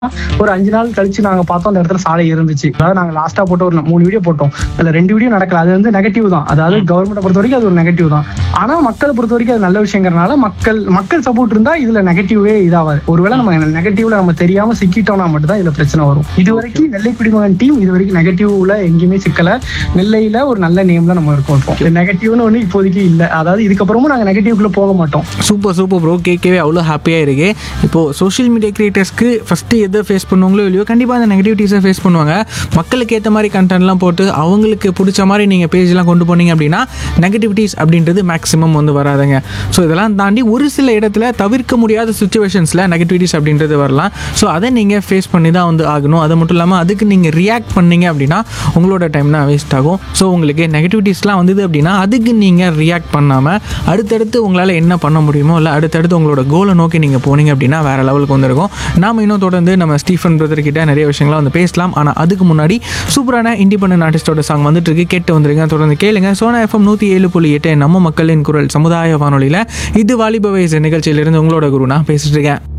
ஒரு 5 நாள் கழிச்சு நாங்க பார்த்தோம் அந்த இடத்துல சாலை இருந்துச்சு. அதாவது நாங்க லாஸ்டா போட்டு ஒரு 3 வீடியோ போட்டோம். அதுல 2 வீடியோ நடக்கல. அது வந்து நெகட்டிவ் தான். அதாவது கவர்மெண்ட்டை பொறுத்த வரைக்கும் அது ஒரு நெகட்டிவ் தான். ஆனா மக்களை பொறுத்த வரைக்கும் அது நல்ல விஷயங்கிறனால மக்கள் சப்போர்ட் இருந்தா இதுல நெகட்டிவே இதாவாது. ஒருவேளை நம்ம நெகட்டிவ்ல நம்ம தெரியாம சிக்கிட்டோம்னா மட்டும் தான் இதுல பிரச்சனை வரும். இது வரைக்கும் நெல்லை குடிமகன் டீம் இது வரைக்கும் நெகட்டிவ்ல எங்கேயுமே சிக்கல. நெல்லையில ஒரு நல்ல நேம்ல நம்ம இருக்கோம். இப்போ நெகட்டிவ்னு ஒண்ணு இப்போதைக்கு இல்ல. அதாவது இதுக்கப்புறமும் நாங்க நெகட்டிவ்க்குள்ள போக மாட்டோம். சூப்பர் ப்ரோ, கேட்கவே அவ்வளோ ஹாப்பியாக இருக்கு. இப்போது சோஷியல் மீடியா கிரியேட்டர்ஸ்க்கு ஃபஸ்ட்டு எதை ஃபேஸ் பண்ணுவாங்களோ இல்லையோ கண்டிப்பாக அந்த நெகட்டிவிட்டிஸை ஃபேஸ் பண்ணுவாங்க. மக்களுக்கு ஏற்ற மாதிரி கண்டென்ட்லாம் போட்டு அவங்களுக்கு பிடிச்ச மாதிரி நீங்கள் பேஜ்லாம் கொண்டு போனீங்க அப்படின்னா நெகட்டிவிட்டிஸ் அப்படின்றது மேக்ஸிமம் வந்து வராதுங்க. ஸோ இதெல்லாம் தாண்டி ஒரு சில இடத்துல தவிர்க்க முடியாத சுச்சுவேஷன்ஸில் நெகட்டிவிட்டிஸ் அப்படின்றது வரலாம். ஸோ அதை நீங்கள் ஃபேஸ் பண்ணி தான் வந்து ஆகணும். அது மட்டும் இல்லாமல் அதுக்கு நீங்கள் ரியாக்ட் பண்ணீங்க அப்படின்னா உங்களோட டைம் தான் வேஸ்ட் ஆகும். ஸோ உங்களுக்கு நெகட்டிவிட்டிஸ்லாம் வந்தது அப்படின்னா அதுக்கு நீங்கள் ரியாக்ட் பண்ணாமல் அடுத்தடுத்து உங்களால் என்ன பண்ண முடியுமோ இல்லை அடுத்தடுத்து உங்களோட கோலை நோக்கி நீங்கள் போனீங்க அப்படின்னா வேறு லெவலுக்கு வந்துருக்கும். நாம் இன்னும் தொடர்ந்து நம்ம ஸ்டீஃபன் பிரதர் கிட்ட நிறைய விஷயங்களை வந்து பேசலாம். ஆனால் அதுக்கு முன்னாடி சூப்பரான இண்டிபெண்டன்ட் ஆர்டிஸ்டோட சாங் வந்துட்டு இருக்கு, கேட்டு வந்துருங்க. தொடர்ந்து கேளுங்க. சோனா FM 107.8 நம்ம மக்களின் குரல் சமுதாய வானொலியில் இது வாலிப வயசு நிகழ்ச்சியிலிருந்து உங்களோட குரு நான் பேசிட்டு இருக்கேன்.